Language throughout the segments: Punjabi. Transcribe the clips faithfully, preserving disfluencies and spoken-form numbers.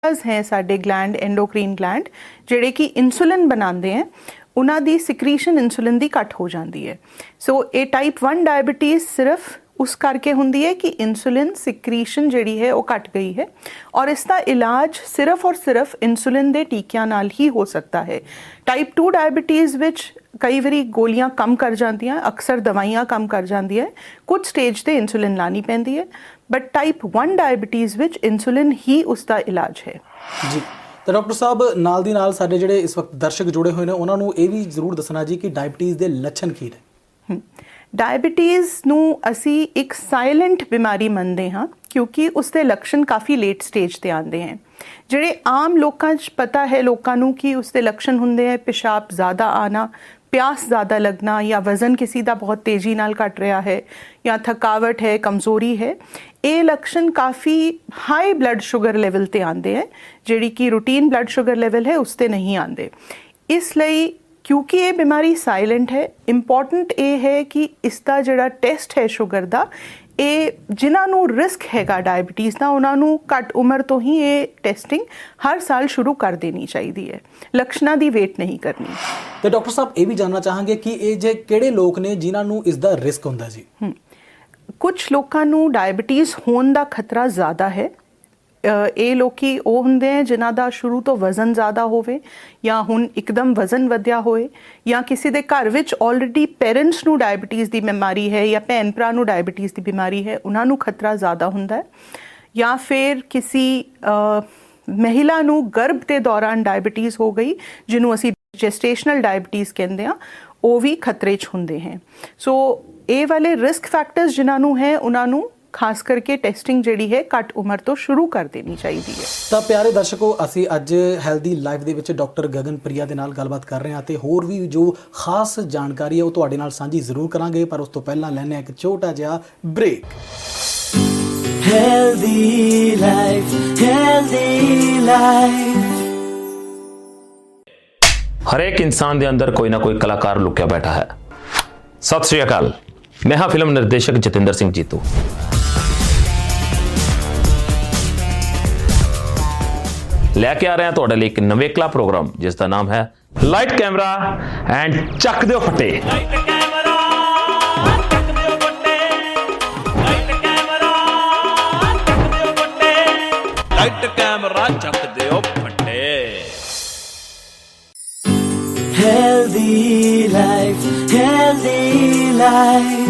हैं साडे ग्लैंड एंडोक्रीन ग्लैंड ਜਿਹੜੇ ਕਿ ਇਨਸੂਲਿਨ ਬਣਾਉਂਦੇ हैं ਉਹਨਾਂ ਦੀ ਸਿਕਰੀਸ਼ਨ ਇਨਸੂਲਿਨ ਦੀ ਘੱਟ ਹੋ ਜਾਂਦੀ ਹੈ। ਸੋ ਇਹ ਟਾਈਪ वन ਡਾਇਬੀਟੀਜ਼ ਸਿਰਫ ਉਸ ਕਰਕੇ ਹੁੰਦੀ ਹੈ ਕਿ ਇਨਸੂਲਿਨ ਸਿਕਰੀਸ਼ਨ ਜਿਹੜੀ ਹੈ ਉਹ ਘਟ ਗਈ ਹੈ ਔਰ ਇਸ ਦਾ ਇਲਾਜ ਸਿਰਫ ਔਰ ਸਿਰਫ ਇਨਸੂਲਿਨ ਦੇ ਟੀਕਿਆਂ ਨਾਲ ਹੀ ਹੋ ਸਕਦਾ ਹੈ। ਟਾਈਪ टू ਡਾਇਬੀਟੀਜ਼ ਵਿੱਚ ਕਈ ਵਾਰੀ ਗੋਲੀਆਂ ਕੰਮ ਕਰ ਜਾਂਦੀਆਂ, ਅਕਸਰ ਦਵਾਈਆਂ ਕੰਮ ਕਰ ਜਾਂਦੀਆਂ, ਕੁਝ ਸਟੇਜ ਤੇ ਇਨਸੂਲਿਨ ਲਾਣੀ ਪੈਂਦੀ ਹੈ, ਬਟ ਟਾਈਪ वन ਡਾਇਬੀਟੀਜ਼ ਵਿੱਚ ਇਨਸੂਲਿਨ ਹੀ ਉਸ ਦਾ ਇਲਾਜ ਹੈ। ਜੀ ਤਾਂ ਡਾਕਟਰ ਸਾਹਿਬ ਨਾਲ ਦੀ ਨਾਲ ਸਾਡੇ ਜਿਹੜੇ ਇਸ ਵਕਤ ਦਰਸ਼ਕ ਜੁੜੇ ਹੋਏ ਨੇ ਉਹਨਾਂ ਨੂੰ ਇਹ ਵੀ ਜ਼ਰੂਰ ਦੱਸਣਾ ਜੀ ਕਿ ਡਾਇਬੀਟੀਜ਼ ਦੇ ਲੱਛਣ ਕੀ ਨੇ। ਡਾਇਬੀਟੀਜ਼ ਨੂੰ ਅਸੀਂ ਇੱਕ ਸਾਇਲੈਂਟ ਬਿਮਾਰੀ ਮੰਨਦੇ ਹਾਂ ਕਿਉਂਕਿ ਉਸਦੇ ਲੱਛਣ ਕਾਫੀ ਲੇਟ ਸਟੇਜ ਤੇ ਆਉਂਦੇ ਹਨ। ਜਿਹੜੇ ਆਮ ਲੋਕਾਂ 'ਚ ਪਤਾ ਹੈ ਲੋਕਾਂ ਨੂੰ ਕਿ ਉਸਦੇ ਲੱਛਣ ਹੁੰਦੇ ਹੈ ਪਿਸ਼ਾਬ ਜ਼ਿਆਦਾ ਆਣਾ, प्यास ज़्यादा लगना या वज़न किसी का बहुत तेज़ी नाल घट रहा है या थकावट है, कमज़ोरी है, ये लक्षण काफ़ी हाई ब्लड शुगर लेवल ते आंदे हैं जिहड़ी कि रूटीन ब्लड शुगर लेवल है उस ते नहीं आंदे। इसलिए क्योंकि ये बीमारी साइलेंट है, इंपॉर्टेंट ये है कि इसका जिहड़ा टेस्ट है शुगर का ਇਹ ਜਿਨ੍ਹਾਂ ਨੂੰ ਰਿਸਕ ਹੈਗਾ ਡਾਇਬੀਟੀਜ਼ ਦਾ ਉਹਨਾਂ ਨੂੰ ਘੱਟ ਉਮਰ ਤੋਂ ਹੀ ਇਹ ਟੈਸਟਿੰਗ ਹਰ ਸਾਲ ਸ਼ੁਰੂ ਕਰ ਦੇਣੀ ਚਾਹੀਦੀ ਹੈ, ਲੱਛਣਾਂ ਦੀ ਵੇਟ ਨਹੀਂ ਕਰਨੀ। ਤੇ ਡਾਕਟਰ ਸਾਹਿਬ ਇਹ ਵੀ ਜਾਨਣਾ ਚਾਹਾਂਗੇ ਕਿ ਇਹ ਜੇ ਕਿਹੜੇ ਲੋਕ ਨੇ ਜਿਨ੍ਹਾਂ ਨੂੰ ਇਸ ਦਾ ਰਿਸਕ ਹੁੰਦਾ ਜੀ? ਕੁਝ ਲੋਕਾਂ ਨੂੰ ਡਾਇਬੀਟੀਜ਼ ਹੋਣ ਦਾ ਖਤਰਾ ਜ਼ਿਆਦਾ ਹੈ। ਇਹ ਲੋਕੀ ਉਹ ਹੁੰਦੇ ਹੈ ਜਿਨ੍ਹਾਂ ਦਾ ਸ਼ੁਰੂ ਤੋਂ ਵਜ਼ਨ ਜ਼ਿਆਦਾ ਹੋਵੇ ਜਾਂ ਹੁਣ ਇੱਕਦਮ ਵਜ਼ਨ ਵਧਿਆ ਹੋਏ ਜਾਂ ਕਿਸੇ ਦੇ ਘਰ ਵਿੱਚ ਆਲਰੇਡੀ ਪੇਰੈਂਟਸ ਨੂੰ ਡਾਇਬੀਟੀਜ਼ ਦੀ ਬਿਮਾਰੀ ਹੈ ਜਾਂ ਭੈਣ ਭਰਾ ਨੂੰ ਡਾਇਬੀਟੀਜ਼ ਦੀ ਬਿਮਾਰੀ ਹੈ, ਉਹਨਾਂ ਨੂੰ ਖਤਰਾ ਜ਼ਿਆਦਾ ਹੁੰਦਾ ਹੈ। ਜਾਂ ਫਿਰ ਕਿਸੇ ਮਹਿਲਾ ਨੂੰ ਗਰਭ ਦੇ ਦੌਰਾਨ ਡਾਇਬੀਟੀਜ਼ ਹੋ ਗਈ ਜਿਹਨੂੰ ਅਸੀਂ ਜੈਸਟੇਸ਼ਨਲ ਡਾਇਬੀਟੀਜ਼ ਕਹਿੰਦੇ ਹਾਂ, ਉਹ ਵੀ ਖਤਰੇ 'ਚ ਹੁੰਦੇ ਹੈ। ਸੋ ਇਹ ਵਾਲੇ ਰਿਸਕ ਫੈਕਟਰਸ ਜਿਨ੍ਹਾਂ ਨੂੰ ਹੈ ਉਹਨਾਂ ਨੂੰ ਖਾਸ ਕਰਕੇ ਟੈਸਟਿੰਗ ਜਿਹੜੀ ਹੈ ਘੱਟ ਉਮਰ ਤੋਂ ਸ਼ੁਰੂ ਕਰ ਦੇਣੀ ਚਾਹੀਦੀ ਹੈ। ਤਾਂ ਪਿਆਰੇ ਦਰਸ਼ਕੋ, ਅਸੀਂ ਅੱਜ ਹੈਲਦੀ ਲਾਈਫ ਦੇ ਵਿੱਚ ਡਾਕਟਰ ਗਗਨਪ੍ਰਿਆ ਦੇ ਨਾਲ ਗੱਲਬਾਤ ਕਰ ਰਹੇ ਹਾਂ ਤੇ ਹੋਰ ਵੀ ਜੋ ਖਾਸ ਜਾਣਕਾਰੀ ਹੈ ਉਹ ਤੁਹਾਡੇ ਨਾਲ ਸਾਂਝੀ ਜ਼ਰੂਰ ਕਰਾਂਗੇ, ਪਰ ਉਸ ਤੋਂ ਪਹਿਲਾਂ ਲੈਣੇ ਇੱਕ ਛੋਟਾ ਜਿਹਾ break. Healthy life, healthy life. ਹਰੇਕ ਇਨਸਾਨ ਦੇ ਅੰਦਰ ਕੋਈ ਨਾ ਕੋਈ ਕਲਾਕਾਰ ਲੁਕਿਆ ਬੈਠਾ ਹੈ। ਸਤਿ ਸ਼੍ਰੀ ਅਕਾਲ, ਮੈਂ ਹਾਂ ਫਿਲਮ ਨਿਰਦੇਸ਼ਕ ਜਤਿੰਦਰ ਸਿੰਘ ਜੀਤੂ। ਲੈ ਕੇ ਆ ਰਹੇ ਹਾਂ ਤੁਹਾਡੇ ਲਈ ਇੱਕ ਨਵੇਕਲਾ ਪ੍ਰੋਗਰਾਮ ਜਿਸ ਦਾ ਨਾਮ ਹੈ ਲਾਈਟ ਕੈਮਰਾ ਐਂਡ ਚੱਕ ਦਿਓ ਫੱਟੇ। ਲਾਈਟ ਕੈਮਰਾ ਚੱਕ ਦਿਓ ਫੱਟੇ। Healthy life, healthy life.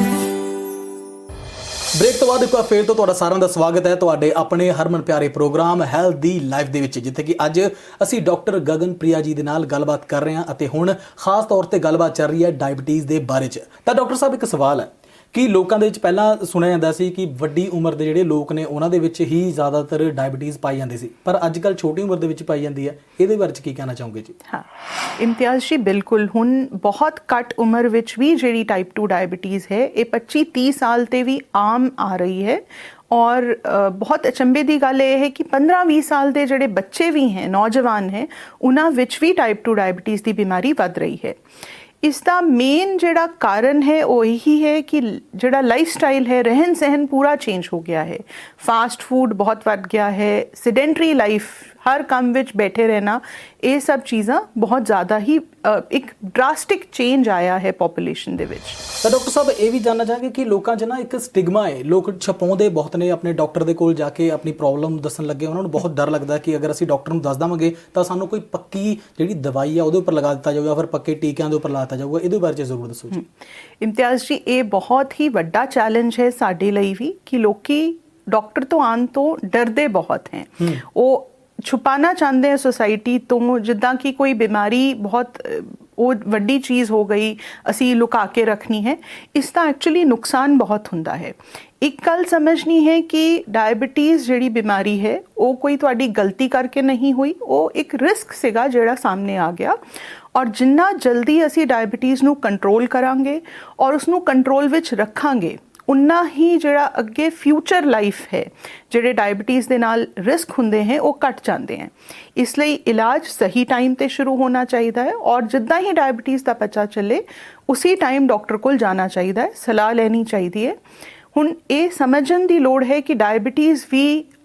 Break ਤੋਂ ਬਾਅਦ ਇੱਕ ਵਾਰ ਫੇਰ ਤੋਂ ਤੁਹਾਡਾ ਸਾਰਿਆਂ ਦਾ ਸਵਾਗਤ ਹੈ ਤੁਹਾਡੇ ਆਪਣੇ ਹਰਮਨ ਪਿਆਰੇ ਪ੍ਰੋਗਰਾਮ ਹੈਲਦੀ ਲਾਈਫ ਦੇ ਵਿੱਚ, ਜਿੱਥੇ ਕਿ ਅੱਜ ਅਸੀਂ ਡਾਕਟਰ ਗਗਨਪ੍ਰਿਆ ਜੀ ਦੇ ਨਾਲ ਗੱਲਬਾਤ ਕਰ ਰਹੇ ਹਾਂ ਅਤੇ ਹੁਣ ਖਾਸ ਤੌਰ ਤੇ ਗੱਲਬਾਤ ਚੱਲ ਰਹੀ ਹੈ ਡਾਇਬੀਟੀਜ਼ ਦੇ ਬਾਰੇ 'ਚ। ਤਾਂ ਡਾਕਟਰ ਸਾਹਿਬ ਇੱਕ ਸਵਾਲ ਹੈ ਕਿ ਲੋਕਾਂ ਦੇ ਵਿੱਚ ਪਹਿਲਾਂ ਸੁਣਿਆ ਜਾਂਦਾ ਸੀ ਕਿ ਵੱਡੀ ਉਮਰ ਦੇ ਜਿਹੜੇ ਲੋਕ ਨੇ ਉਹਨਾਂ ਦੇ ਵਿੱਚ ਹੀ ਜ਼ਿਆਦਾਤਰ ਡਾਇਬੀਟੀਜ਼ ਪਾਈ ਜਾਂਦੀ ਸੀ, ਪਰ ਅੱਜ ਕੱਲ੍ਹ ਛੋਟੀ ਉਮਰ ਦੇ ਵਿੱਚ ਪਾਈ ਜਾਂਦੀ ਹੈ। ਇਹਦੇ ਬਾਰੇ 'ਚ ਕੀ ਕਹਿਣਾ ਚਾਹੋਗੇ ਜੀ? ਹਾਂ ਇਮਤਿਆਜ਼ ਜੀ, ਬਿਲਕੁਲ ਹੁਣ ਬਹੁਤ ਘੱਟ ਉਮਰ ਵਿੱਚ ਵੀ ਜਿਹੜੀ ਟਾਈਪ टू ਡਾਇਬੀਟੀਜ਼ ਹੈ ਇਹ ਪੱਚੀ ਤੀਹ ਸਾਲ 'ਤੇ ਵੀ ਆਮ ਆ ਰਹੀ ਹੈ। ਔਰ ਬਹੁਤ ਅਚੰਭੇ ਦੀ ਗੱਲ ਇਹ ਹੈ ਕਿ ਪੰਦਰਾਂ ਵੀਹ ਸਾਲ ਦੇ ਜਿਹੜੇ ਬੱਚੇ ਵੀ ਹੈ, ਨੌਜਵਾਨ ਹੈ, ਉਹਨਾਂ ਵਿੱਚ ਵੀ ਟਾਈਪ टू ਡਾਇਬੀਟੀਜ਼ ਦੀ ਬਿਮਾਰੀ ਵੱਧ ਰਹੀ ਹੈ। ਇਸ ਦਾ ਮੇਨ ਜਿਹੜਾ ਕਾਰਨ ਹੈ ਉਹ ਇਹੀ ਹੈ ਕਿ ਜਿਹੜਾ ਲਾਈਫ ਸਟਾਈਲ ਹੈ, ਰਹਿਣ ਸਹਿਣ ਪੂਰਾ ਚੇਂਜ ਹੋ ਗਿਆ ਹੈ। ਫਾਸਟ ਫੂਡ ਬਹੁਤ ਵੱਧ ਗਿਆ ਹੈ, ਸਿਡੈਂਟਰੀ ਲਾਈਫ, ਹਰ ਕੰਮ ਵਿੱਚ ਬੈਠੇ ਰਹਿਣਾ, ਇਹ ਸਭ ਚੀਜ਼ਾਂ ਬਹੁਤ ਜ਼ਿਆਦਾ ਹੀ ਇੱਕ ਡਰਾਸਟਿਕ ਚੇਂਜ ਆਇਆ ਹੈ ਪੋਪੂਲੇਸ਼ਨ ਦੇ ਵਿੱਚ। ਤਾਂ ਡਾਕਟਰ ਸਾਹਿਬ ਇਹ ਵੀ ਜਾਣਨਾ ਚਾਹਾਂਗੇ ਕਿ ਲੋਕਾਂ 'ਚ ਨਾ ਇੱਕ ਸਟਿਗਮਾ ਹੈ, ਲੋਕ ਛਪਾਉਂਦੇ ਬਹੁਤ ਨੇ ਆਪਣੇ ਡਾਕਟਰ ਦੇ ਕੋਲ ਜਾ ਕੇ ਆਪਣੀ ਪ੍ਰੋਬਲਮ ਦੱਸਣ ਲੱਗੇ। ਉਹਨਾਂ ਨੂੰ ਬਹੁਤ ਡਰ ਲੱਗਦਾ ਕਿ ਅਗਰ ਅਸੀਂ ਡਾਕਟਰ ਨੂੰ ਦੱਸ ਦੇਵਾਂਗੇ ਤਾਂ ਸਾਨੂੰ ਕੋਈ ਪੱਕੀ ਜਿਹੜੀ ਦਵਾਈ ਆ ਉਹਦੇ ਉੱਪਰ ਲਗਾ ਦਿੱਤਾ ਜਾਊਗਾ, ਫਿਰ ਪੱਕੇ ਟੀਕਿਆਂ ਦੇ ਉੱਪਰ ਲਾ ਦਿੱਤਾ ਜਾਊਗਾ। ਇਹਦੇ ਬਾਰੇ 'ਚ ਜ਼ਰੂਰ ਦੱਸੋ ਜੀ। ਇਮਤਿਆਜ਼ ਜੀ, ਇਹ ਬਹੁਤ ਹੀ ਵੱਡਾ ਚੈਲੰਜ ਹੈ ਸਾਡੇ ਲਈ ਵੀ ਕਿ ਲੋਕੀ ਡਾਕਟਰ ਤੋਂ ਆਉਣ ਤੋਂ ਡਰਦੇ ਬਹੁਤ ਹੈ। ਉਹ ਛੁਪਾਣਾ ਚਾਹੁੰਦੇ ਹੈ ਸੋਸਾਇਟੀ ਤੋਂ, ਜਿੱਦਾਂ ਕਿ ਕੋਈ ਬਿਮਾਰੀ ਬਹੁਤ ਉਹ ਵੱਡੀ ਚੀਜ਼ ਹੋ ਗਈ, ਅਸੀਂ ਲੁਕਾ ਕੇ ਰੱਖਣੀ ਹੈ। ਇਸ ਦਾ ਐਕਚੁਅਲੀ ਨੁਕਸਾਨ ਬਹੁਤ ਹੁੰਦਾ ਹੈ। ਇੱਕ ਗੱਲ ਸਮਝਣੀ ਹੈ ਕਿ ਡਾਇਬੀਟੀਜ਼ ਜਿਹੜੀ ਬਿਮਾਰੀ ਹੈ ਉਹ ਕੋਈ ਤੁਹਾਡੀ ਗਲਤੀ ਕਰਕੇ ਨਹੀਂ ਹੋਈ, ਉਹ ਇੱਕ ਰਿਸਕ ਸੀਗਾ ਜਿਹੜਾ ਸਾਹਮਣੇ ਆ ਗਿਆ। ਔਰ ਜਿੰਨਾ ਜਲਦੀ ਅਸੀਂ ਡਾਇਬੀਟੀਜ਼ ਨੂੰ ਕੰਟਰੋਲ ਕਰਾਂਗੇ ਔਰ ਉਸਨੂੰ ਕੰਟਰੋਲ ਵਿੱਚ ਰੱਖਾਂਗੇ, ਉਨਾ ਹੀ ਜਿਹੜਾ ਅੱਗੇ ਫਿਊਚਰ ਲਾਈਫ ਹੈ, ਜਿਹੜੇ ਡਾਇਬੀਟੀਜ਼ ਦੇ ਨਾਲ ਰਿਸਕ ਹੁੰਦੇ ਹੈ ਉਹ ਘਟ ਜਾਂਦੇ ਹੈ। ਇਸ ਲਈ ਇਲਾਜ ਸਹੀ ਟਾਈਮ ਤੇ ਸ਼ੁਰੂ ਹੋਣਾ ਚਾਹੀਦਾ ਹੈ ਔਰ ਜਿੱਦਾਂ ਹੀ ਡਾਇਬੀਟੀਜ਼ ਦਾ ਪਤਾ ਚੱਲੇ ਉਸੇ ਟਾਈਮ ਡਾਕਟਰ ਕੋਲ ਜਾਣਾ ਚਾਹੀਦਾ ਹੈ, ਸਲਾਹ ਲੈਣੀ ਚਾਹੀਦੀ ਹੈ। ਹੁਣ ਇਹ ਸਮਝਣ ਦੀ ਲੋੜ ਹੈ ਕਿ ਡਾਇਬੀਟੀਜ਼ ਵੀ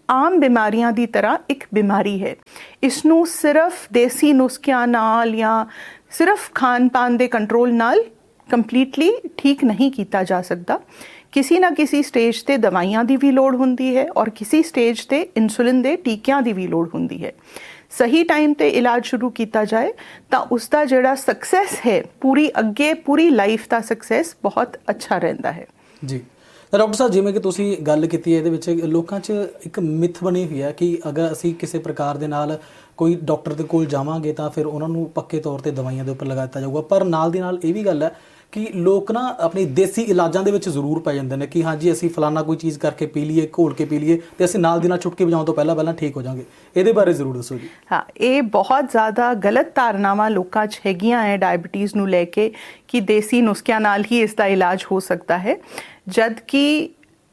ਆਮ ਬਿਮਾਰੀਆਂ ਦੀ ਤਰ੍ਹਾਂ ਇੱਕ ਬਿਮਾਰੀ ਹੈ। ਇਸ ਨੂੰ ਸਿਰਫ ਦੇਸੀ ਨੁਸਖਿਆਂ ਨਾਲ ਜਾਂ ਸਿਰਫ ਖਾਣ ਪਾਨ ਦੇ ਕੰਟਰੋਲ ਨਾਲ ਕੰਪਲੀਟਲੀ ਠੀਕ ਨਹੀਂ ਕੀਤਾ ਜਾ ਸਕਦਾ। ਕਿਸੇ ਨਾ ਕਿਸੇ ਸਟੇਜ ਤੇ ਦਵਾਈਆਂ ਦੀ ਵੀ ਲੋੜ ਹੁੰਦੀ ਹੈ ਔਰ ਕਿਸੇ ਸਟੇਜ ਤੇ ਇਨਸੂਲਿਨ ਦੇ ਟੀਕਿਆਂ ਦੀ ਵੀ ਲੋੜ ਹੁੰਦੀ ਹੈ। ਸਹੀ ਟਾਈਮ ਤੇ ਇਲਾਜ ਸ਼ੁਰੂ ਕੀਤਾ ਜਾਏ ਤਾਂ ਉਸ ਦਾ ਜਿਹੜਾ ਸਕਸੈਸ ਹੈ ਪੂਰੀ ਅੱਗੇ ਪੂਰੀ ਲਾਈਫ ਦਾ ਸਕਸੈਸ ਬਹੁਤ ਅੱਛਾ ਰਹਿੰਦਾ ਹੈ। ਜੀ ਤਾਂ ਡਾਕਟਰ ਸਾਹਿਬ, ਜਿਵੇਂ ਕਿ ਤੁਸੀਂ ਗੱਲ ਕੀਤੀ ਹੈ, ਇਹਦੇ ਵਿੱਚ ਲੋਕਾਂ 'ਚ ਇੱਕ ਮਿੱਥ ਬਣੀ ਹੋਈ ਹੈ ਕਿ ਅਗਰ ਅਸੀਂ ਕਿਸੇ ਪ੍ਰਕਾਰ ਦੇ ਨਾਲ ਕੋਈ ਡਾਕਟਰ ਦੇ ਕੋਲ ਜਾਵਾਂਗੇ ਤਾਂ ਫਿਰ ਉਹਨਾਂ ਨੂੰ ਪੱਕੇ ਤੌਰ ਤੇ ਦਵਾਈਆਂ ਦੇ ਉੱਪਰ ਲਗਾ ਦਿੱਤਾ ਜਾਊਗਾ। ਪਰ ਨਾਲ ਦੀ ਨਾਲ ਇਹ ਵੀ ਗੱਲ ਹੈ ਕਿ ਲੋਕ ਨਾ ਆਪਣੀ ਦੇਸੀ ਇਲਾਜਾਂ ਦੇ ਵਿੱਚ ਜ਼ਰੂਰ ਪੈ ਜਾਂਦੇ ਨੇ ਕਿ ਹਾਂਜੀ ਅਸੀਂ ਫਲਾਨਾ ਕੋਈ ਚੀਜ਼ ਕਰਕੇ ਪੀ ਲਈਏ, ਘੋਲ ਕੇ ਪੀ ਲਈਏ ਤੇ ਅਸੀਂ ਨਾਲ ਦੀ ਨਾਲ ਚੁਟਕੀ ਵਜਾਉਣ ਤੋਂ ਪਹਿਲਾਂ ਪਹਿਲਾਂ ਠੀਕ ਹੋ ਜਾਵਾਂਗੇ। ਇਹਦੇ ਬਾਰੇ ਜ਼ਰੂਰ ਦੱਸੋ ਜੀ। ਹਾਂ, ਇਹ ਬਹੁਤ ਜ਼ਿਆਦਾ ਗਲਤ ਧਾਰਨਾਵਾਂ ਲੋਕਾਂ 'ਚ ਹੈਗੀਆਂ ਹੈ ਡਾਇਬਟੀਜ਼ ਨੂੰ ਲੈ ਕੇ ਕਿ ਦੇਸੀ ਨੁਸਖਿਆਂ ਨਾਲ ਹੀ ਇਸ ਦਾ ਇਲਾਜ ਹੋ ਸਕਦਾ ਹੈ, ਜਦ ਕਿ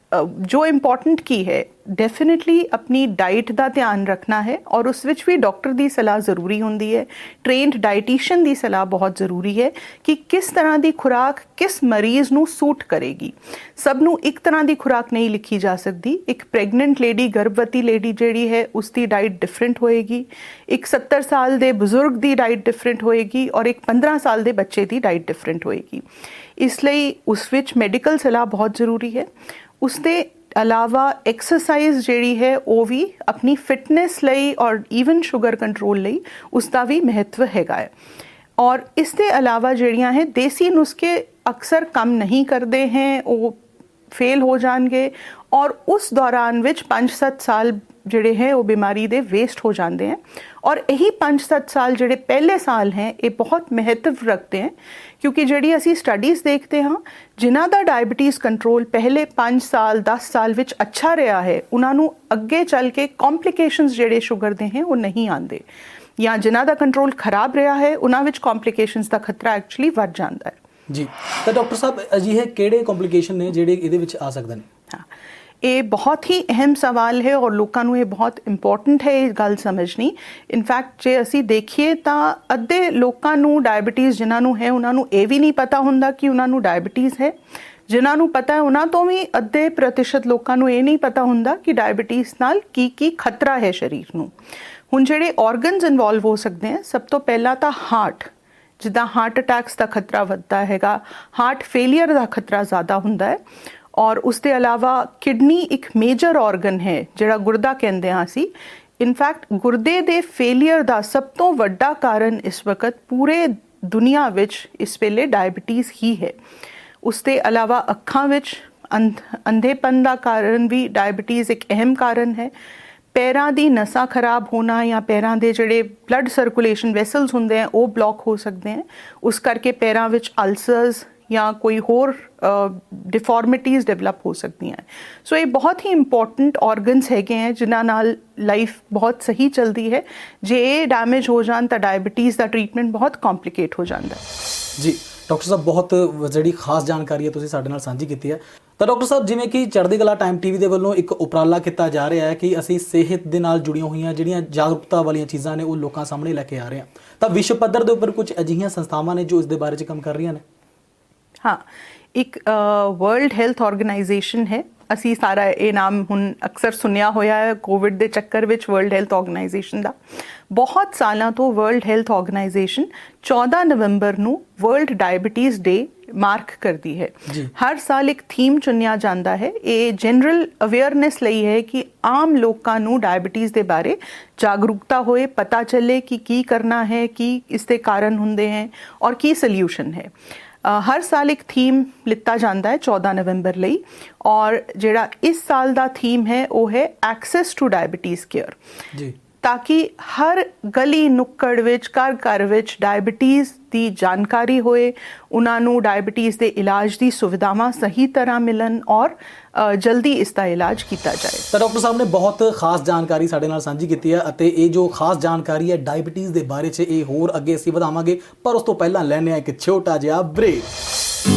ਜੋ ਇੰਪੋਰਟੈਂਟ ਕੀ ਹੈ ਡੈਫੀਨਿਟਲੀ ਆਪਣੀ ਡਾਈਟ ਦਾ ਧਿਆਨ ਰੱਖਣਾ ਹੈ ਔਰ ਉਸ ਵਿੱਚ ਵੀ ਡਾਕਟਰ ਦੀ ਸਲਾਹ ਜ਼ਰੂਰੀ ਹੁੰਦੀ ਹੈ। ਟ੍ਰੇਨਡ ਡਾਈਟੀਸ਼ੀਅਨ ਦੀ ਸਲਾਹ ਬਹੁਤ ਜ਼ਰੂਰੀ ਹੈ ਕਿ ਕਿਸ ਤਰ੍ਹਾਂ ਦੀ ਖੁਰਾਕ ਕਿਸ ਮਰੀਜ਼ ਨੂੰ ਸੂਟ ਕਰੇਗੀ। ਸਭ ਨੂੰ ਇੱਕ ਤਰ੍ਹਾਂ ਦੀ ਖੁਰਾਕ ਨਹੀਂ ਲਿਖੀ ਜਾ ਸਕਦੀ। ਇੱਕ ਪ੍ਰੈਗਨੈਂਟ ਲੇਡੀ, ਗਰਭਵਤੀ ਲੇਡੀ ਜਿਹੜੀ ਹੈ ਉਸ ਦੀ ਡਾਈਟ ਡਿਫਰੈਂਟ ਹੋਏਗੀ, ਇੱਕ ਸੱਤਰ ਸਾਲ ਦੇ ਬਜ਼ੁਰਗ ਦੀ ਡਾਈਟ ਡਿਫਰੈਂਟ ਹੋਏਗੀ ਔਰ ਇੱਕ ਪੰਦਰਾਂ ਸਾਲ ਦੇ ਬੱਚੇ ਦੀ ਡਾਈਟ ਡਿਫਰੈਂਟ ਹੋਏਗੀ। ਇਸ ਲਈ ਉਸ ਵਿੱਚ ਮੈਡੀਕਲ ਸਲਾਹ ਬਹੁਤ ਜ਼ਰੂਰੀ ਹੈ। ਉਸ ਦੇ ਇਲਾਵਾ ਐਕਸਰਸਾਈਜ਼ ਜਿਹੜੀ ਹੈ ਉਹ ਵੀ ਆਪਣੀ ਫਿਟਨੈਸ ਲਈ ਔਰ ਈਵਨ ਸ਼ੂਗਰ ਕੰਟਰੋਲ ਲਈ ਉਸ ਦਾ ਵੀ ਮਹੱਤਵ ਹੈਗਾ ਹੈ। ਔਰ ਇਸ ਦੇ ਇਲਾਵਾ ਜਿਹੜੀਆਂ ਹੈ ਦੇਸੀ ਨੁਸਖੇ ਅਕਸਰ ਕੰਮ ਨਹੀਂ ਕਰਦੇ ਹੈ, ਉਹ ਫੇਲ ਹੋ ਜਾਣਗੇ ਔਰ ਉਸ ਦੌਰਾਨ ਵਿੱਚ ਪੰਜ ਸੱਤ ਸਾਲ ਜਿਹੜੇ ਹੈ ਉਹ ਬਿਮਾਰੀ ਦੇ ਵੇਸਟ ਹੋ ਜਾਂਦੇ हैं। और यही ਪੰਜ ਸੱਤ ਸਾਲ ਜਿਹੜੇ ਪਹਿਲੇ ਸਾਲ ਹੈ ਇਹ ਬਹੁਤ ਮਹੱਤਵ ਰੱਖਦੇ हैं ਕਿਉਂਕਿ ਜਿਹੜੀ ਅਸੀਂ ਸਟੱਡੀਜ਼ ਦੇਖਦੇ ਹਾਂ ਜਿਨ੍ਹਾਂ ਦਾ ਡਾਇਬਟੀਜ਼ ਕੰਟਰੋਲ ਪਹਿਲੇ ਪੰਜ ਸਾਲ ਦਸ ਸਾਲ ਵਿੱਚ ਅੱਛਾ ਰਿਹਾ ਹੈ ਉਹਨਾਂ ਨੂੰ ਅੱਗੇ ਚੱਲ ਕੇ ਕੰਪਲਿਕੇਸ਼ਨਸ ਜਿਹੜੇ ਸ਼ੂਗਰ ਦੇ ਹੈ ਉਹ ਨਹੀਂ ਆਉਂਦੇ, ਜਾਂ ਜਿਨ੍ਹਾਂ ਦਾ ਕੰਟਰੋਲ ਖਰਾਬ ਰਿਹਾ ਹੈ ਉਹਨਾਂ ਵਿੱਚ ਕੰਪਲਿਕੇਸ਼ਨਸ ਦਾ ਖਤਰਾ ਐਕਚੁਅਲੀ ਵੱਧ ਜਾਂਦਾ ਹੈ। ਜੀ ਤਾਂ ਡਾਕਟਰ ਸਾਹਿਬ ਅਜਿਹੇ ਕਿਹੜੇ ਕੰਪਲਿਕੇਸ਼ਨ ਨੇ ਜਿਹੜੇ ਇਹਦੇ ਵਿੱਚ ਆ ਸਕਦੇ ਨੇ? ਹਾਂ, ਇਹ ਬਹੁਤ ਹੀ ਅਹਿਮ ਸਵਾਲ ਹੈ ਔਰ ਲੋਕਾਂ ਨੂੰ ਇਹ ਬਹੁਤ ਇੰਪੋਰਟੈਂਟ ਹੈ ਇਹ ਗੱਲ ਸਮਝਣੀ। ਇਨਫੈਕਟ ਜੇ ਅਸੀਂ ਦੇਖੀਏ ਤਾਂ ਅੱਧੇ ਲੋਕਾਂ ਨੂੰ ਡਾਇਬਟੀਜ਼ ਜਿਨ੍ਹਾਂ ਨੂੰ ਹੈ ਉਹਨਾਂ ਨੂੰ ਇਹ ਵੀ ਨਹੀਂ ਪਤਾ ਹੁੰਦਾ ਕਿ ਉਹਨਾਂ ਨੂੰ ਡਾਇਬਟੀਜ਼ ਹੈ। ਜਿਨ੍ਹਾਂ ਨੂੰ ਪਤਾ ਹੈ ਉਹਨਾਂ ਤੋਂ ਵੀ ਅੱਧੇ ਪ੍ਰਤੀਸ਼ਤ ਲੋਕਾਂ ਨੂੰ ਇਹ ਨਹੀਂ ਪਤਾ ਹੁੰਦਾ ਕਿ ਡਾਇਬਟੀਜ਼ ਨਾਲ ਕੀ ਕੀ ਖਤਰਾ ਹੈ ਸਰੀਰ ਨੂੰ। ਹੁਣ ਜਿਹੜੇ ਆਰਗਨਸ ਇਨਵੋਲਵ ਹੋ ਸਕਦੇ ਹੈ, ਸਭ ਤੋਂ ਪਹਿਲਾਂ ਤਾਂ ਹਾਰਟ, ਜਿੱਦਾਂ ਹਾਰਟ ਅਟੈਕਸ ਦਾ ਖਤਰਾ ਵੱਧਦਾ ਹੈਗਾ, ਹਾਰਟ ਫੇਲੀਅਰ ਦਾ ਖਤਰਾ ਜ਼ਿਆਦਾ ਹੁੰਦਾ ਹੈ। ਔਰ ਉਸ ਦੇ ਇਲਾਵਾ ਕਿਡਨੀ ਇੱਕ ਮੇਜਰ ਆਰਗਨ ਹੈ ਜਿਹੜਾ ਗੁਰਦਾ ਕਹਿੰਦੇ ਹਾਂ ਅਸੀਂ। ਇਨਫੈਕਟ ਗੁਰਦੇ ਦੇ ਫੇਲੀਅਰ ਦਾ ਸਭ ਤੋਂ ਵੱਡਾ ਕਾਰਨ ਇਸ ਵਕਤ ਪੂਰੇ ਦੁਨੀਆ ਵਿੱਚ ਇਸ ਵੇਲੇ ਡਾਇਬਟੀਜ਼ ਹੀ ਹੈ। ਉਸ ਦੇ ਇਲਾਵਾ ਅੱਖਾਂ ਵਿੱਚ ਅੰਧ ਅੰਧੇਪਨ ਦਾ ਕਾਰਨ ਵੀ ਡਾਇਬਟੀਜ਼ ਇੱਕ ਅਹਿਮ ਕਾਰਨ ਹੈ। ਪੈਰਾਂ ਦੀ ਨਸਾਂ ਖਰਾਬ ਹੋਣਾ ਜਾਂ ਪੈਰਾਂ ਦੇ ਜਿਹੜੇ ਬਲੱਡ ਸਰਕੂਲੇਸ਼ਨ ਵੈਸਲਸ ਹੁੰਦੇ ਆ ਉਹ ਬਲੌਕ ਹੋ ਸਕਦੇ ਹੈ, ਉਸ ਕਰਕੇ ਪੈਰਾਂ ਵਿੱਚ ਅਲਸਰਸ ਜਾਂ ਕੋਈ ਹੋਰ ਡਿਫਾਰਮਿਟੀਜ਼ ਡਿਵੈਲਪ ਹੋ ਸਕਦੀਆਂ। ਸੋ ਇਹ ਬਹੁਤ ਹੀ ਇੰਪੋਰਟੈਂਟ ਆਰਗਨਸ ਹੈਗੇ ਹੈ ਜਿਨ੍ਹਾਂ ਨਾਲ ਲਾਈਫ ਬਹੁਤ ਸਹੀ ਚੱਲਦੀ ਹੈ। ਜੇ ਇਹ ਡੈਮੇਜ ਹੋ ਜਾਣ ਤਾਂ ਡਾਇਬਟੀਜ਼ ਦਾ ਟ੍ਰੀਟਮੈਂਟ ਬਹੁਤ ਕੰਪਲਿਕੇਟ ਹੋ ਜਾਂਦਾ ਹੈ। ਜੀ ਡਾਕਟਰ ਸਾਹਿਬ, ਬਹੁਤ ਜਿਹੜੀ ਖਾਸ ਜਾਣਕਾਰੀ ਹੈ ਤੁਸੀਂ ਸਾਡੇ ਨਾਲ ਸਾਂਝੀ ਕੀਤੀ ਹੈ। ਤਾਂ ਡਾਕਟਰ ਸਾਹਿਬ, ਜਿਵੇਂ ਕਿ ਚੜ੍ਹਦੀ ਕਲਾ ਟਾਈਮ ਟੀਵੀ ਦੇ ਵੱਲੋਂ ਇੱਕ ਉਪਰਾਲਾ ਕੀਤਾ ਜਾ ਰਿਹਾ ਹੈ ਕਿ ਅਸੀਂ ਸਿਹਤ ਦੇ ਨਾਲ ਜੁੜੀਆਂ ਹੋਈਆਂ ਜਿਹੜੀਆਂ ਜਾਗਰੂਕਤਾ ਵਾਲੀਆਂ ਚੀਜ਼ਾਂ ਨੇ ਉਹ ਲੋਕਾਂ ਸਾਹਮਣੇ ਲੈ ਕੇ ਆ ਰਹੇ ਹਾਂ, ਤਾਂ ਵਿਸ਼ਵ ਪੱਧਰ ਦੇ ਉੱਪਰ ਕੁਝ ਅਜਿਹੀਆਂ ਸੰਸਥਾਵਾਂ ਨੇ ਜੋ ਇਸ ਦੇ ਬਾਰੇ 'ਚ ਕੰਮ ਕਰ ਰਹੀਆਂ ਨੇ? ਹਾਂ, ਇੱਕ ਵਰਲਡ ਹੈਲਥ ਆਰਗੇਨਾਈਜੇਸ਼ਨ ਹੈ, ਅਸੀਂ ਸਾਰਾ ਇਹ ਨਾਮ ਹੁਣ ਅਕਸਰ ਸੁਣਿਆ ਹੋਇਆ ਹੈ ਕੋਵਿਡ ਦੇ ਚੱਕਰ ਵਿੱਚ, ਵਰਲਡ ਹੈਲਥ ਆਰਗੇਨਾਈਜੇਸ਼ਨ ਦਾ। ਬਹੁਤ ਸਾਲਾਂ ਤੋਂ ਵਰਲਡ ਹੈਲਥ ਆਰਗੇਨਾਈਜੇਸ਼ਨ ਚੌਦਾਂ ਨਵੰਬਰ ਨੂੰ ਵਰਲਡ ਡਾਇਬਟੀਜ਼ ਡੇ ਮਾਰਕ ਕਰਦੀ ਹੈ। ਹਰ ਸਾਲ ਇੱਕ ਥੀਮ ਚੁਣਿਆ ਜਾਂਦਾ ਹੈ। ਇਹ ਜਨਰਲ ਅਵੇਅਰਨੈਸ ਲਈ ਹੈ ਕਿ ਆਮ ਲੋਕਾਂ ਨੂੰ ਡਾਇਬਟੀਜ਼ ਦੇ ਬਾਰੇ ਜਾਗਰੂਕਤਾ ਹੋਏ, ਪਤਾ ਚੱਲੇ ਕਿ ਕੀ ਕਰਨਾ ਹੈ, ਕੀ ਇਸ ਦੇ ਕਾਰਨ ਹੁੰਦੇ ਹੈ ਔਰ ਕੀ ਸੋਲਿਊਸ਼ਨ ਹੈ। ਹਰ ਸਾਲ ਇੱਕ ਥੀਮ ਲਿੱਤਾ ਜਾਂਦਾ ਹੈ ਚੌਦਾਂ ਨਵੰਬਰ ਲਈ, ਔਰ ਜਿਹੜਾ ਇਸ ਸਾਲ ਦਾ ਥੀਮ ਹੈ ਉਹ ਹੈ ਐਕਸੈਸ ਟੂ ਡਾਇਬਟੀਜ਼ ਕੇਅਰ, ਤਾਂ ਕਿ ਹਰ ਗਲੀ ਨੁੱਕੜ ਵਿੱਚ ਘਰ ਘਰ ਵਿੱਚ ਡਾਇਬਟੀਜ਼ ਦੀ ਜਾਣਕਾਰੀ ਹੋਏ, ਉਹਨਾਂ ਨੂੰ ਡਾਇਬਟੀਜ਼ ਦੇ ਇਲਾਜ ਦੀ ਸੁਵਿਧਾਵਾਂ ਸਹੀ ਤਰ੍ਹਾਂ ਮਿਲਣ ਔਰ ਜਲਦੀ ਇਸ ਦਾ ਇਲਾਜ ਕੀਤਾ ਜਾਏ। ਤਾਂ ਡਾਕਟਰ ਸਾਹਿਬ ਨੇ ਬਹੁਤ ਖਾਸ ਜਾਣਕਾਰੀ ਸਾਡੇ ਨਾਲ ਸਾਂਝੀ ਕੀਤੀ ਹੈ ਅਤੇ ਇਹ ਜੋ ਖਾਸ ਜਾਣਕਾਰੀ ਹੈ ਡਾਇਬਟੀਜ਼ ਦੇ ਬਾਰੇ 'ਚ ਇਹ ਹੋਰ ਅੱਗੇ ਅਸੀਂ ਵਧਾਵਾਂਗੇ, ਪਰ ਉਸ ਤੋਂ ਪਹਿਲਾਂ ਲੈਣੇ ਆ ਇੱਕ ਛੋਟਾ ਜਿਹਾ ਬ੍ਰੇਕ।